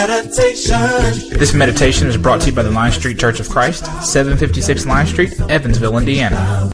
This meditation is brought to you by the Line Street Church of Christ, 756 Line Street, Evansville, Indiana.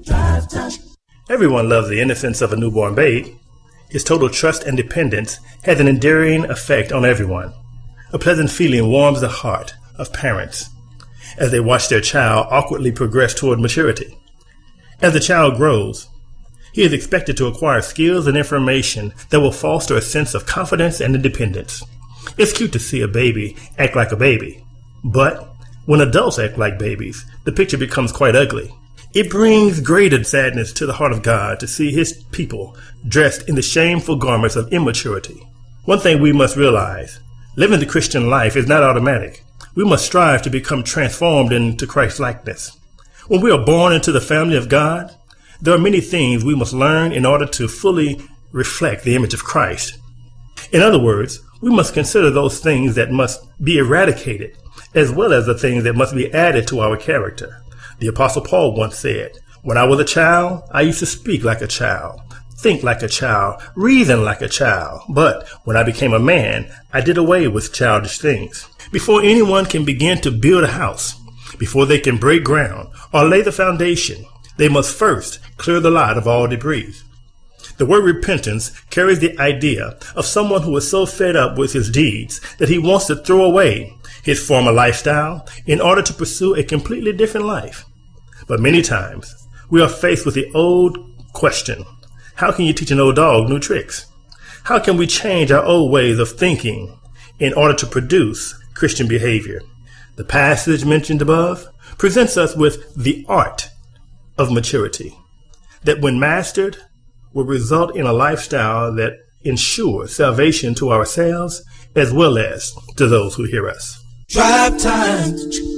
Everyone loves the innocence of a newborn babe. His total trust and dependence has an enduring effect on everyone. A pleasant feeling warms the heart of parents as they watch their child awkwardly progress toward maturity. As the child grows, he is expected to acquire skills and information that will foster a sense of confidence and independence. It's cute to see a baby act like a baby, but when adults act like babies, the picture becomes quite ugly. It brings greater sadness to the heart of God to see his people dressed in the shameful garments of immaturity. One thing we must realize, living the Christian life is not automatic. We must strive to become transformed into Christ's likeness. When we are born into the family of God, there are many things we must learn in order to fully reflect the image of Christ. In other words, we must consider those things that must be eradicated, as well as the things that must be added to our character. The Apostle Paul once said, "When I was a child, I used to speak like a child, think like a child, reason like a child. But when I became a man, I did away with childish things." Before anyone can begin to build a house, before they can break ground or lay the foundation, they must first clear the lot of all debris. The word repentance carries the idea of someone who is so fed up with his deeds that he wants to throw away his former lifestyle in order to pursue a completely different life. But many times, we are faced with the old question: how can you teach an old dog new tricks? How can we change our old ways of thinking in order to produce Christian behavior? The passage mentioned above presents us with the art of maturity that, when mastered, will result in a lifestyle that ensures salvation to ourselves as well as to those who hear us. Drive time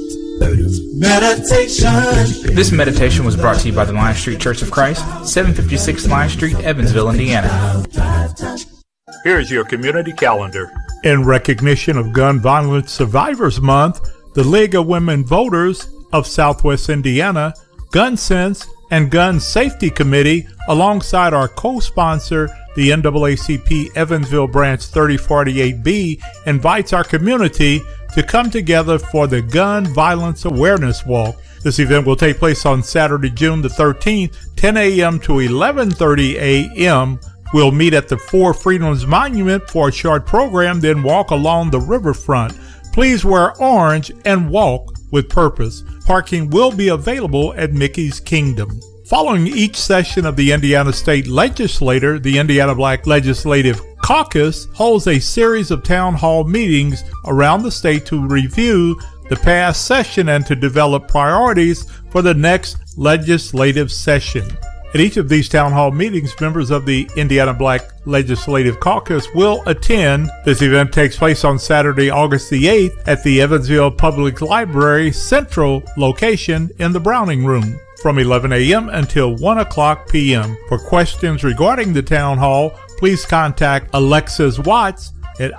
meditation. This meditation was brought to you by the Line Street Church of Christ, 756 Line Street, Evansville, Indiana. Here's your community calendar. In recognition of Gun Violence Survivors Month, the League of Women Voters of Southwest Indiana, Gun Sense, and Gun Safety Committee, alongside our co-sponsor, the NAACP Evansville Branch 3048B, invites our community to come together for the Gun Violence Awareness Walk. This event will take place on Saturday, June the 13th, 10 a.m. to 11:30 a.m. We'll meet at the Four Freedoms Monument for a short program, then walk along the riverfront. Please wear orange and walk with purpose. Parking will be available at Mickey's Kingdom. Following each session of the Indiana State Legislature, the Indiana Black Legislative Caucus holds a series of town hall meetings around the state to review the past session and to develop priorities for the next legislative session. At each of these town hall meetings, members of the Indiana Black Legislative Caucus will attend. This event takes place on Saturday, August the 8th at the Evansville Public Library Central location in the Browning Room from 11 a.m. until 1 o'clock p.m. For questions regarding the town hall, please contact Alexis Watts at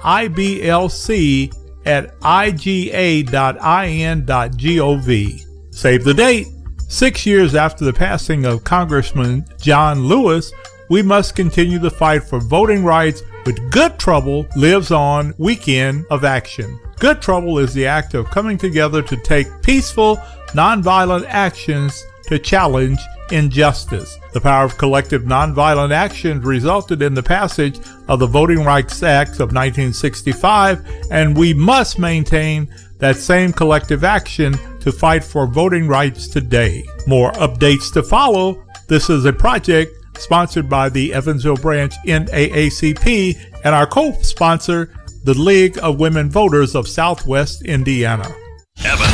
iblc@iga.in.gov. Save the date. 6 years after the passing of Congressman John Lewis, we must continue the fight for voting rights with Good Trouble Lives On Weekend of Action. Good Trouble is the act of coming together to take peaceful, nonviolent actions to challenge injustice. The power of collective nonviolent action resulted in the passage of the Voting Rights Act of 1965, and we must maintain that same collective action to fight for voting rights today. More updates to follow. This is a project sponsored by the Evansville Branch NAACP and our co-sponsor, the League of Women Voters of Southwest Indiana.